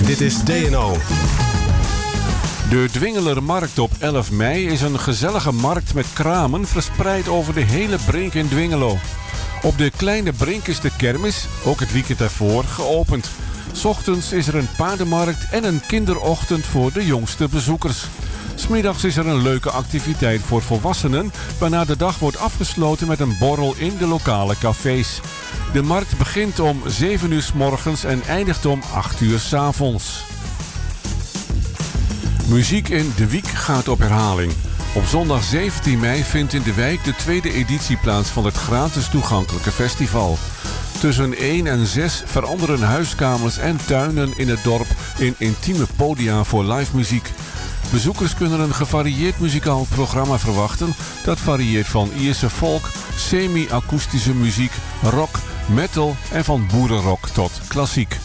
Dit is DNO. De Dwingelermarkt op 11 mei is een gezellige markt met kramen verspreid over de hele Brink in Dwingelo. Op de Kleine Brink is de kermis, ook het weekend daarvoor, geopend. 's Ochtends is er een paardenmarkt en een kinderochtend voor de jongste bezoekers. 's Middags is er een leuke activiteit voor volwassenen, waarna de dag wordt afgesloten met een borrel in de lokale cafés. De markt begint om 7 uur 's morgens en eindigt om 8 uur 's avonds. Muziek in De Wiek gaat op herhaling. Op zondag 17 mei vindt in De Wijk de tweede editie plaats van het gratis toegankelijke festival. Tussen 1 en 6 veranderen huiskamers en tuinen in het dorp in intieme podia voor live muziek. Bezoekers kunnen een gevarieerd muzikaal programma verwachten. Dat varieert van Ierse folk, semi-akoestische muziek, rock, metal en van boerenrock tot klassiek.